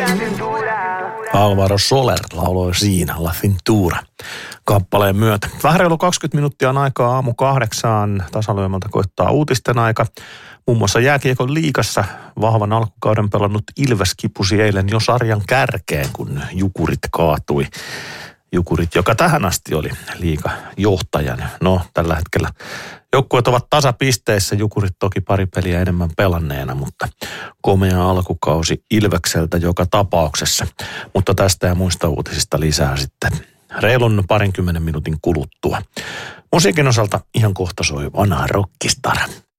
Alvaro Soler lauloi siinä La Cintura kappaleen myötä. Vähän reilu 20 minuuttia on aikaa aamu 8. Tasalyömältä koittaa uutisten aika. Muun muassa jääkiekon liigassa vahvan alkukauden pelannut Ilves kipusi eilen jo sarjan kärkeen, kun Jukurit kaatui. Jukurit, joka tähän asti oli liigajohtajan. No, tällä hetkellä joukkueet ovat tasapisteissä, Jukurit toki pari peliä enemmän pelanneena, mutta komea alkukausi Ilvekseltä joka tapauksessa. Mutta tästä ja muista uutisista lisää sitten reilun 20 minuutin kuluttua. Musiikin osalta ihan kohta soi vanha rockistar.